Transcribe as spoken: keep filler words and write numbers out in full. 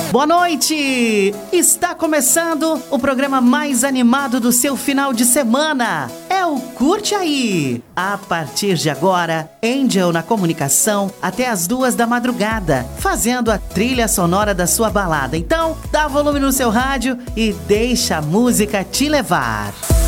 Boa noite! Está começando o programa mais animado do seu final de semana. É o Curte Aí. A partir de agora, Angel na comunicação até as duas da madrugada, fazendo a trilha sonora da sua balada. Então, dá volume no seu rádio e deixa a música te levar.